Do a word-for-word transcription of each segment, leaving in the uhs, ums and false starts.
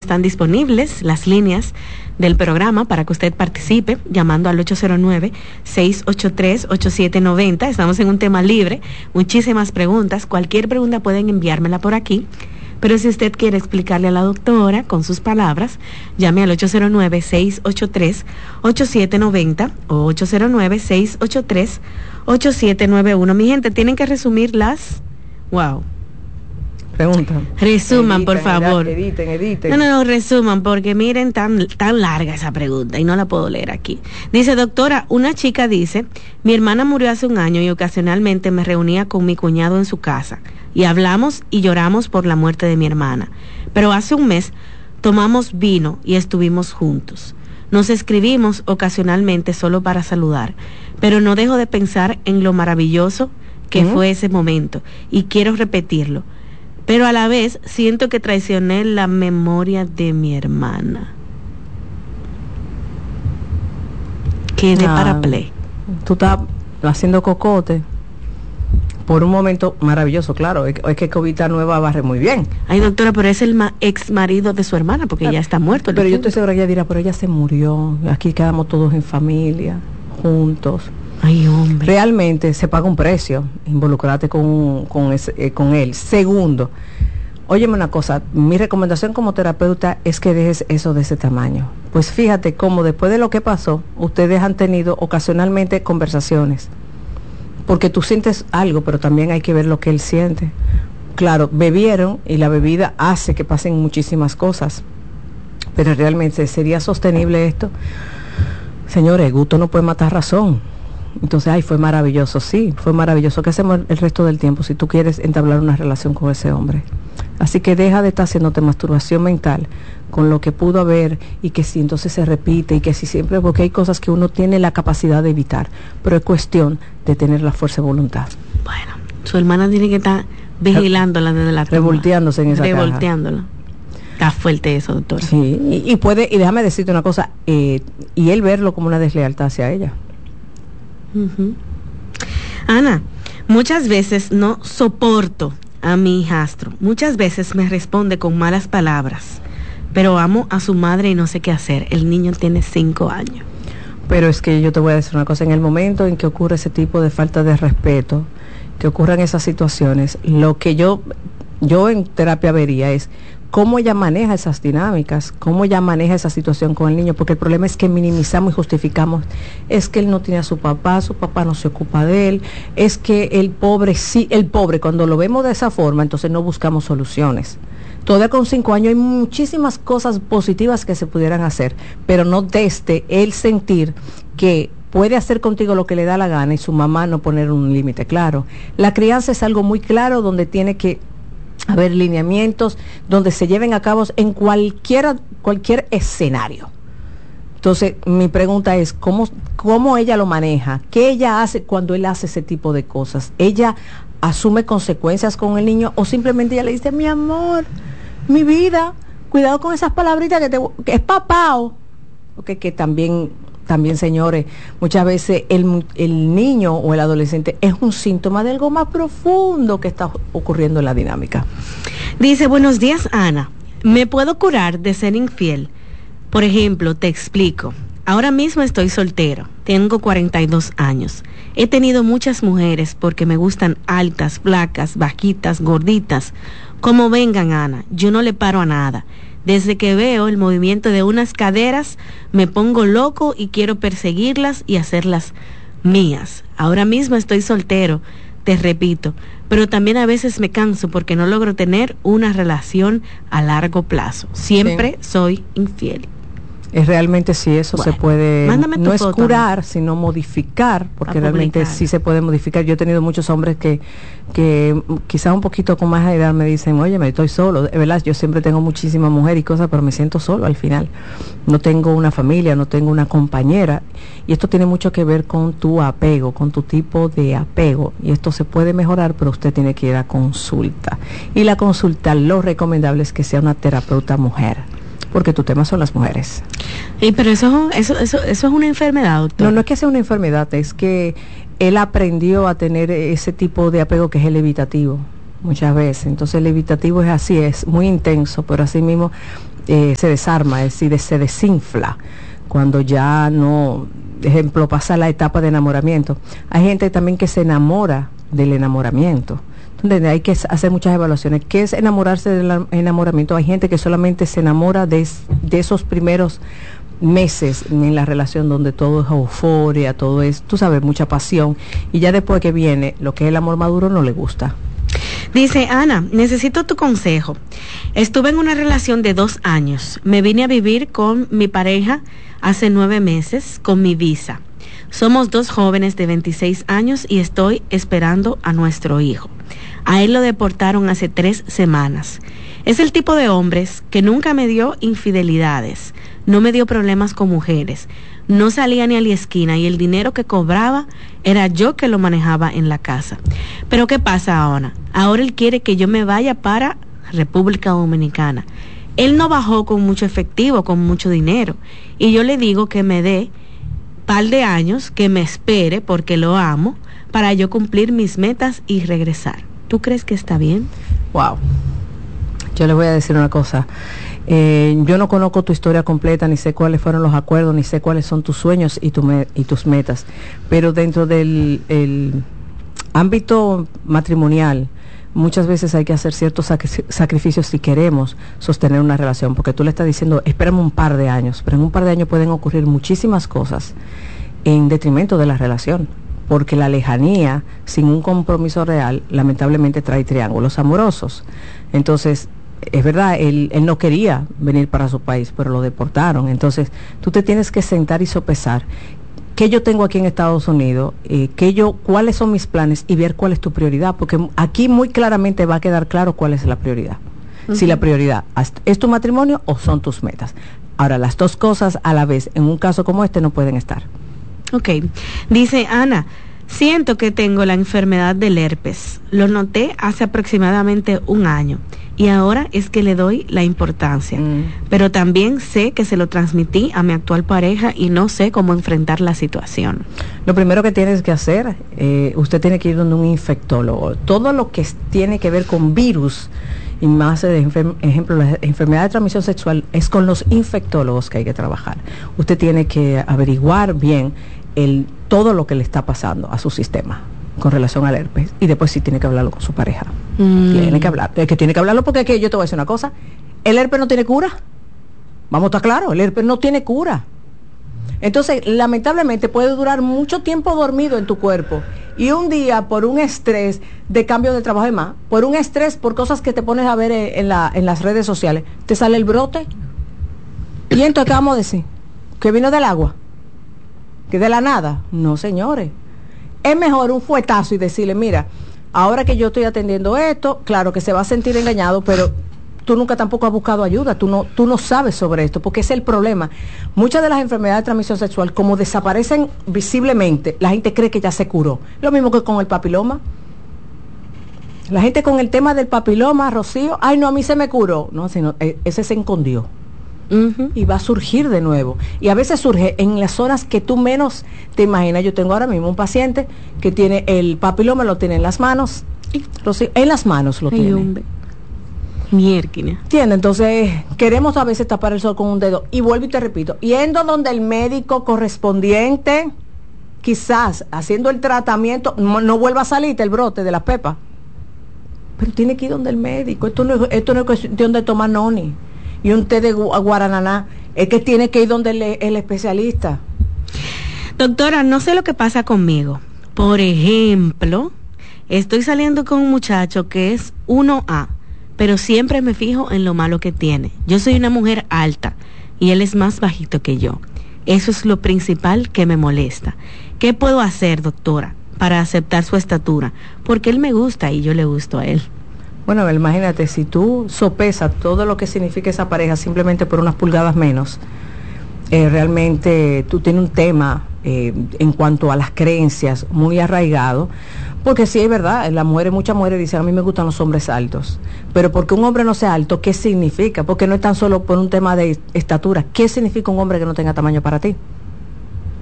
están disponibles las líneas del programa para que usted participe llamando al ocho cero nueve, seis ocho tres, ocho siete nueve cero. Estamos en un tema libre, muchísimas preguntas. Cualquier pregunta pueden enviármela por aquí. Pero si usted quiere explicarle a la doctora con sus palabras, llame al ocho cero nueve, seis ocho tres, ocho siete nueve cero o ocho cero nueve, seis ocho tres, ocho siete nueve uno. Mi gente, tienen que resumir las... Wow. Pregunta. Resuman, editen, por favor. Editen, editen. No, no, no, resuman, porque miren, tan, tan larga esa pregunta y no la puedo leer aquí. Dice, doctora, una chica dice, mi hermana murió hace un año y ocasionalmente me reunía con mi cuñado en su casa y hablamos y lloramos por la muerte de mi hermana. Pero hace un mes tomamos vino y estuvimos juntos. Nos escribimos ocasionalmente solo para saludar, pero no dejo de pensar en lo maravilloso que ¿Mm? fue ese momento y quiero repetirlo. Pero a la vez siento que traicioné la memoria de mi hermana. Quedé ah, para play. Tú estás haciendo cocote por un momento maravilloso, claro. Es, es que Covita Nueva barre muy bien. Ay, doctora, pero es el ma- ex marido de su hermana, porque ah, ya está muerto. Pero yo estoy segura que ella dirá, pero ella se murió. Aquí quedamos todos en familia, juntos. Ay, hombre. Realmente se paga un precio involucrarte con, con, ese, eh, con él. Segundo, óyeme una cosa, mi recomendación como terapeuta es que dejes eso de ese tamaño. Pues fíjate cómo después de lo que pasó, ustedes han tenido ocasionalmente conversaciones. Porque tú sientes algo, pero también hay que ver lo que él siente. Claro, bebieron y la bebida hace que pasen muchísimas cosas. Pero realmente, ¿sería sostenible esto? Señores, gusto no puede matar razón. Entonces, ay, fue maravilloso, sí, fue maravilloso. ¿Qué hacemos el resto del tiempo si tú quieres entablar una relación con ese hombre? Así que deja de estar haciéndote masturbación mental con lo que pudo haber y que si entonces se repite y que si siempre, porque hay cosas que uno tiene la capacidad de evitar, pero es cuestión de tener la fuerza de voluntad. Bueno, su hermana tiene que estar vigilándola desde la cama. Revolteándose en esa caja. Revolteándola. Está fuerte eso, doctora. Sí, y, y puede, y déjame decirte una cosa, eh, y él verlo como una deslealtad hacia ella. Uh-huh. Ana, muchas veces no soporto a mi hijastro. Muchas veces me responde con malas palabras, pero amo a su madre y no sé qué hacer. El niño tiene cinco años. Pero es que yo te voy a decir una cosa, en el momento en que ocurre ese tipo de falta de respeto, que ocurran esas situaciones, lo que yo, yo en terapia vería es cómo ella maneja esas dinámicas, cómo ella maneja esa situación con el niño, porque el problema es que minimizamos y justificamos, es que él no tiene a su papá, su papá no se ocupa de él, es que el pobre, sí, el pobre, cuando lo vemos de esa forma, entonces no buscamos soluciones. Todavía con cinco años hay muchísimas cosas positivas que se pudieran hacer, pero no desde el sentir que puede hacer contigo lo que le da la gana y su mamá no poner un límite claro. La crianza es algo muy claro donde tiene que haber lineamientos, donde se lleven a cabo en cualquiera, cualquier escenario. Entonces, mi pregunta es, ¿cómo, cómo ella lo maneja? ¿Qué ella hace cuando él hace ese tipo de cosas? ¿Ella asume consecuencias con el niño o simplemente ella le dice, mi amor, mi vida, cuidado con esas palabritas que, te, que es papao? Porque que también... También, señores, muchas veces el, el niño o el adolescente es un síntoma de algo más profundo que está ocurriendo en la dinámica. Dice, buenos días, Ana. ¿Me puedo curar de ser infiel? Por ejemplo, te explico. Ahora mismo estoy soltero. Tengo cuarenta y dos años. He tenido muchas mujeres porque me gustan altas, flacas, bajitas, gorditas. Como vengan, Ana. Yo no le paro a nada. Desde que veo el movimiento de unas caderas, me pongo loco y quiero perseguirlas y hacerlas mías. Ahora mismo estoy soltero, te repito, pero también a veces me canso porque no logro tener una relación a largo plazo. Siempre sí. Soy infiel. Es realmente sí, eso bueno, se puede, no es foto, curar, ¿no? sino modificar, porque realmente sí se puede modificar. Yo he tenido muchos hombres que, que quizás un poquito con más edad me dicen, oye, me estoy solo, de verdad, yo siempre tengo muchísima mujer y cosas, pero me siento solo al final. No tengo una familia, no tengo una compañera, y esto tiene mucho que ver con tu apego, con tu tipo de apego, y esto se puede mejorar, pero usted tiene que ir a consulta. Y la consulta, lo recomendable es que sea una terapeuta mujer, porque tu tema son las mujeres. Y pero eso, eso, eso, eso es una enfermedad, doctor. No, no es que sea una enfermedad, es que él aprendió a tener ese tipo de apego que es el evitativo, muchas veces. Entonces el evitativo es así, es muy intenso, pero así mismo eh, se desarma, es decir, se desinfla cuando ya no, ejemplo, pasa la etapa de enamoramiento. Hay gente también que se enamora del enamoramiento. Entonces hay que hacer muchas evaluaciones. ¿Qué es enamorarse del enamoramiento? Hay gente que solamente se enamora de, de esos primeros meses en la relación donde todo es euforia, todo es, tú sabes, mucha pasión, y ya después que viene lo que es el amor maduro no le gusta. Dice, Ana, necesito tu consejo. Estuve en una relación de dos años. Me vine a vivir con mi pareja hace nueve meses con mi visa. Somos dos jóvenes de veintiséis años y estoy esperando a nuestro hijo. A él lo deportaron hace tres semanas. Es el tipo de hombres que nunca me dio infidelidades, no me dio problemas con mujeres, no salía ni a la esquina y el dinero que cobraba era yo que lo manejaba en la casa. Pero ¿qué pasa ahora? Ahora él quiere que yo me vaya para República Dominicana. Él no bajó con mucho efectivo, con mucho dinero, y yo le digo que me dé par de años, que me espere porque lo amo, para yo cumplir mis metas y regresar. ¿Tú crees que está bien? Wow. Yo le voy a decir una cosa. Eh, yo no conozco tu historia completa, ni sé cuáles fueron los acuerdos, ni sé cuáles son tus sueños y, tu me y tus metas. Pero dentro del el ámbito matrimonial, muchas veces hay que hacer ciertos sac sacrificios si queremos sostener una relación, porque tú le estás diciendo, espérame un par de años, pero en un par de años pueden ocurrir muchísimas cosas en detrimento de la relación, porque la lejanía sin un compromiso real lamentablemente trae triángulos amorosos. Entonces, es verdad, él, él no quería venir para su país, pero lo deportaron. Entonces, tú te tienes que sentar y sopesar qué yo tengo aquí en Estados Unidos, eh, qué yo, cuáles son mis planes y ver cuál es tu prioridad, porque aquí muy claramente va a quedar claro cuál es la prioridad. Uh-huh. Si la prioridad es tu matrimonio o son tus metas. Ahora, las dos cosas a la vez, en un caso como este, no pueden estar. Ok. Dice Ana, siento que tengo la enfermedad del herpes. Lo noté hace aproximadamente un año y ahora es que le doy la importancia. Mm. Pero también sé que se lo transmití a mi actual pareja y no sé cómo enfrentar la situación. Lo primero que tienes que hacer, eh, usted tiene que ir donde un infectólogo. Todo lo que tiene que ver con virus, y más de enfer ejemplo, la enfermedad de transmisión sexual, es con los infectólogos que hay que trabajar. Usted tiene que averiguar bien el, todo lo que le está pasando a su sistema con relación al herpes, y después sí tiene que hablarlo con su pareja. Mm. Tiene que hablar, es que tiene que hablarlo porque es que yo te voy a decir una cosa, el herpes no tiene cura. Vamos a estar claros, el herpes no tiene cura. Entonces, lamentablemente puede durar mucho tiempo dormido en tu cuerpo, y un día por un estrés de cambio de trabajo y más, por un estrés por cosas que te pones a ver en, la, en las redes sociales, te sale el brote. Y entonces, ¿qué vamos a decir? ¿Que vino del agua? ¿Que de la nada? No, señores. Es mejor un fuetazo y decirle, mira, ahora que yo estoy atendiendo esto, claro que se va a sentir engañado, pero tú nunca tampoco has buscado ayuda, tú no, tú no sabes sobre esto, porque ese es el problema. Muchas de las enfermedades de transmisión sexual, como desaparecen visiblemente, la gente cree que ya se curó. Lo mismo que con el papiloma. La gente con el tema del papiloma, Rocío, ay no, a mí se me curó. No, sino, ese se escondió. Uh-huh. Y va a surgir de nuevo, y a veces surge en las zonas que tú menos te imaginas. Yo tengo ahora mismo un paciente que tiene el papiloma, lo tiene en las manos, en las manos lo Ay, tiene hombre. Mierquina. ¿Entiendes? Entonces queremos a veces tapar el sol con un dedo, y vuelvo y te repito, yendo donde el médico correspondiente, quizás haciendo el tratamiento, no, no vuelva a salirte el brote de la pepa, pero tiene que ir donde el médico. Esto no, esto no es cuestión de tomar noni y un té de guarananá, es que tiene que ir donde el, el especialista. Doctora, no sé lo que pasa conmigo. Por ejemplo, estoy saliendo con un muchacho que es uno A, pero siempre me fijo en lo malo que tiene. Yo soy una mujer alta y él es más bajito que yo. Eso es lo principal que me molesta. ¿Qué puedo hacer, doctora, para aceptar su estatura? Porque él me gusta y yo le gusto a él. Bueno, imagínate, si tú sopesas todo lo que significa esa pareja simplemente por unas pulgadas menos, eh, realmente tú tienes un tema eh, en cuanto a las creencias muy arraigado, porque sí es verdad, las mujeres, muchas mujeres dicen, a mí me gustan los hombres altos, pero porque un hombre no sea alto, ¿qué significa? Porque no es tan solo por un tema de estatura, ¿qué significa un hombre que no tenga tamaño para ti?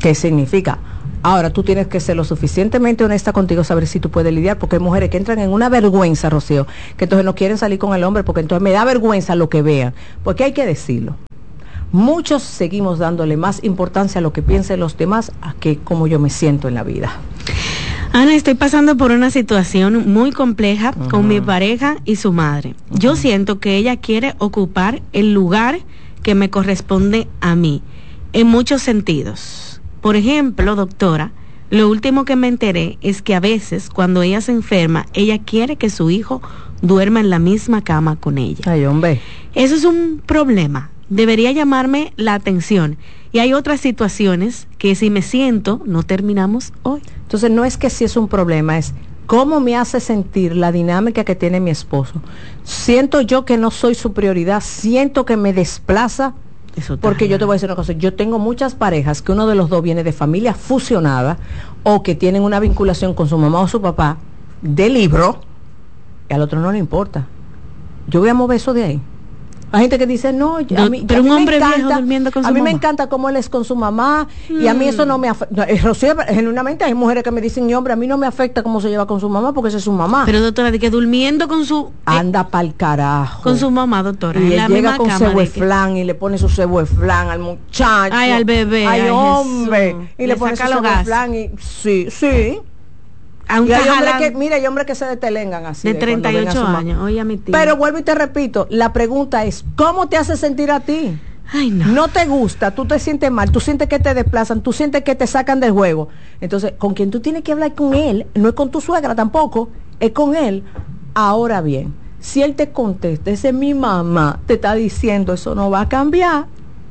¿Qué significa? Ahora tú tienes que ser lo suficientemente honesta contigo, saber si tú puedes lidiar, porque hay mujeres que entran en una vergüenza, Rocío, que entonces no quieren salir con el hombre, porque entonces me da vergüenza lo que vean, porque hay que decirlo. Muchos seguimos dándole más importancia a lo que piensen los demás a que cómo yo me siento en la vida. Ana, estoy pasando por una situación muy compleja uh-huh. con mi pareja y su madre. Uh-huh. Yo siento que ella quiere ocupar el lugar que me corresponde a mí, en muchos sentidos. Por ejemplo, doctora, lo último que me enteré es que a veces cuando ella se enferma, ella quiere que su hijo duerma en la misma cama con ella. Ay, hombre. Eso es un problema. Debería llamarme la atención. Y hay otras situaciones que si me siento, no terminamos hoy. Entonces no es que si es un problema, es cómo me hace sentir la dinámica que tiene mi esposo. Siento yo que no soy su prioridad, siento que me desplaza. Eso porque yo te voy a decir una cosa, yo tengo muchas parejas que uno de los dos viene de familia fusionada o que tienen una vinculación con su mamá o su papá de libro y al otro no le importa. Yo voy a mover eso de ahí. Hay gente que dice, no, a mí, pero a mí un hombre encanta, viejo durmiendo con su a mí mamá. me encanta cómo él es con su mamá mm. y a mí eso no me afecta. Rocío, genuinamente hay mujeres que me dicen, y hombre, a mí no me afecta cómo se lleva con su mamá porque esa es su mamá. Pero doctora, de que durmiendo con su... Anda pa'l carajo. Con su mamá, doctora. Y en él la llega misma con cama cebo de que... flan y le pone su cebo flan al muchacho. Ay, al bebé. Ay, ay hombre. Jesús. Y le, le pone su cebo flan y... Sí, sí. Aunque y hay hombres que, mira, hay hombres que se detelengan así. De, de treinta y ocho años, oye a mi tía. Pero vuelvo y te repito, la pregunta es, ¿cómo te hace sentir a ti? Ay, no. No te gusta, tú te sientes mal, tú sientes que te desplazan, tú sientes que te sacan del juego. Entonces, con quien tú tienes que hablar con él, no es con tu suegra tampoco, es con él. Ahora bien, si él te contesta, esa es mi mamá, te está diciendo, eso no va a cambiar.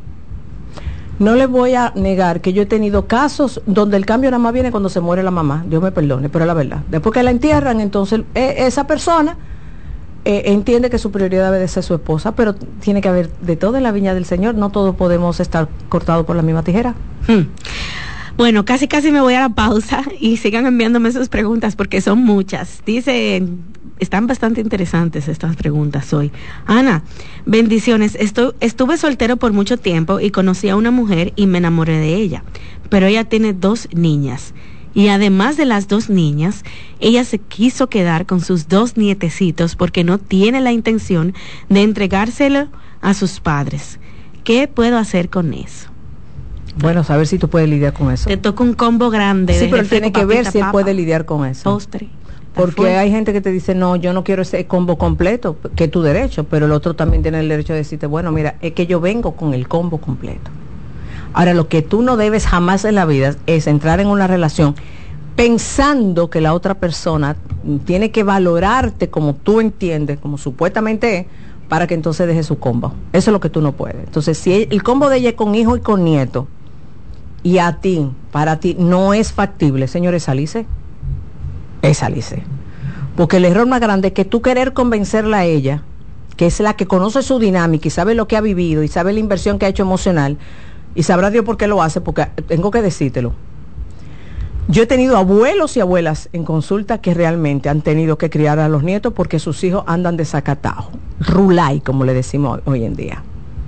No les voy a negar que yo he tenido casos donde el cambio nada más viene cuando se muere la mamá, Dios me perdone, pero es la verdad. Después que la entierran, entonces eh, esa persona eh, entiende que su prioridad debe de ser su esposa, pero tiene que haber de todo en la viña del Señor, no todos podemos estar cortados por la misma tijera. Hmm. Bueno, casi casi me voy a la pausa y sigan enviándome sus preguntas porque son muchas. Dice, están bastante interesantes estas preguntas hoy. Ana, bendiciones. Estoy, estuve soltero por mucho tiempo y conocí a una mujer y me enamoré de ella. Pero ella tiene dos niñas. Y además de las dos niñas, ella se quiso quedar con sus dos nietecitos porque no tiene la intención de entregárselo a sus padres. ¿Qué puedo hacer con eso? Bueno, saber si tú puedes lidiar con eso. Te toca un combo grande. Sí, de pero él tiene que ver si él papa, puede lidiar con eso. Postre. Porque hay gente que te dice, no, yo no quiero ese combo completo, que es tu derecho, pero el otro también tiene el derecho de decirte, bueno, mira, es que yo vengo con el combo completo. Ahora, lo que tú no debes jamás en la vida es entrar en una relación pensando que la otra persona tiene que valorarte como tú entiendes, como supuestamente es, para que entonces deje su combo. Eso es lo que tú no puedes. Entonces, si el combo de ella es con hijo y con nieto, y a ti, para ti, no es factible, señores, salirse. Es salirse. Porque el error más grande es que tú querer convencerla a ella, que es la que conoce su dinámica y sabe lo que ha vivido y sabe la inversión que ha hecho emocional, y sabrá Dios por qué lo hace, porque tengo que decírtelo. Yo he tenido abuelos y abuelas en consulta que realmente han tenido que criar a los nietos porque sus hijos andan desacatados, rulay, como le decimos hoy en día.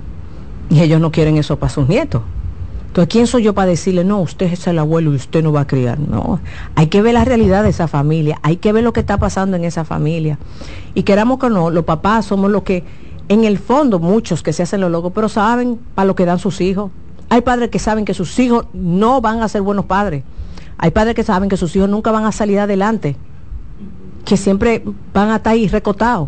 Y ellos no quieren eso para sus nietos. Entonces, ¿quién soy yo para decirle, no, usted es el abuelo y usted no va a criar? No, hay que ver la realidad de esa familia, hay que ver lo que está pasando en esa familia. Y queramos que no, los papás somos los que, en el fondo, muchos que se hacen los locos, pero saben para lo que dan sus hijos. Hay padres que saben que sus hijos no van a ser buenos padres. Hay padres que saben que sus hijos nunca van a salir adelante, que siempre van a estar ahí recotados.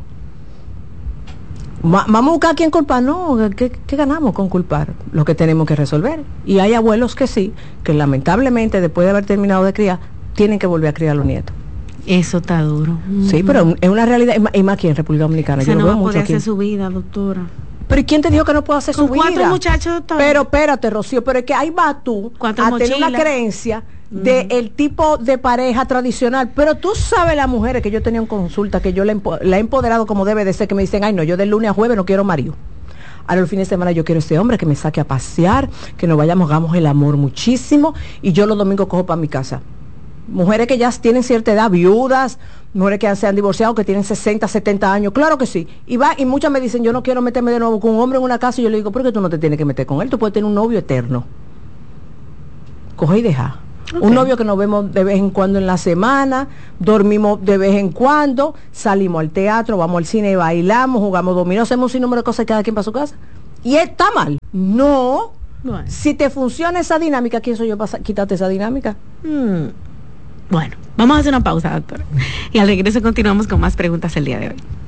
Vamos a buscar a quién culpar. No, ¿qué, ¿qué ganamos con culpar? Lo que tenemos que resolver. Y hay abuelos que sí, que lamentablemente después de haber terminado de criar, tienen que volver a criar a los nietos. Eso está duro. Sí, uh-huh. Pero es una realidad, y más aquí en República Dominicana. Se yo no lo veo va a mucho poder aquí. hacer su vida, doctora. Pero ¿y quién te dijo que no puede hacer con su vida? Cuatro muchachos, doctora. Pero espérate, Rocío, pero es que ahí va tú Cuatro a mochilas. tener una creencia Uh-huh. del tipo de pareja tradicional, pero tú sabes las mujeres que yo tenía en consulta, que yo la, empo- la he empoderado como debe de ser, que me dicen, ay no, yo de lunes a jueves no quiero marido. Ahora el fin de semana yo quiero ese hombre que me saque a pasear, que nos vayamos, hagamos el amor muchísimo, y yo los domingos cojo para mi casa. Mujeres que ya tienen cierta edad, viudas, mujeres que se han divorciado, que tienen sesenta, setenta años, claro que sí. Y va, y muchas me dicen, yo no quiero meterme de nuevo con un hombre en una casa, y yo le digo, ¿por qué tú no te tienes que meter con él? Tú puedes tener un novio eterno. coge y deja. Okay. Un novio que nos vemos de vez en cuando en la semana, dormimos de vez en cuando, salimos al teatro, vamos al cine, bailamos, jugamos dominó, hacemos un número de cosas cada quien para su casa. ¿Y está mal? No. Bueno. Si te funciona esa dinámica, ¿quién soy yo para quitarte esa dinámica? Hmm. Bueno, vamos a hacer una pausa, doctora. Y al regreso continuamos con más preguntas el día de hoy.